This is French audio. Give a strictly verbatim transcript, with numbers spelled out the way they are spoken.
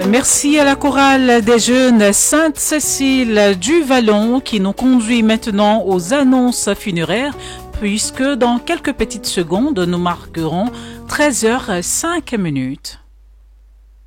Merci à la chorale des jeunes Sainte-Cécile du Vallon qui nous conduit maintenant aux annonces funéraires puisque dans quelques petites secondes nous marquerons treize heures cinq minutes.